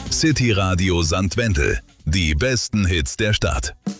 City Radio St. Wendel. Die besten Hits der Stadt.